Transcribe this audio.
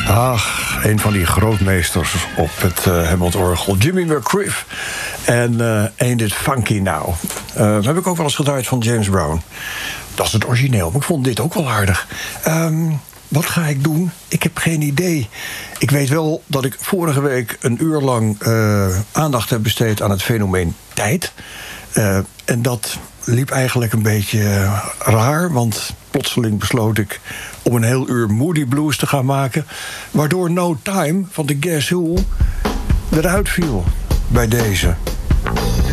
Ach, een van die grootmeesters op het Hammond-orgel. Jimmy McGriff. En Ain't It Funky Now. Dat heb ik ook wel eens gedraaid van James Brown. Dat is het origineel, maar ik vond dit ook wel aardig. Wat ga ik doen? Ik heb geen idee. Ik weet wel dat ik vorige week een uur lang aandacht heb besteed aan het fenomeen tijd. En dat liep eigenlijk een beetje raar, want plotseling besloot ik om een heel uur Moody Blues te gaan maken, waardoor No Time van de Guess Who eruit viel bij deze.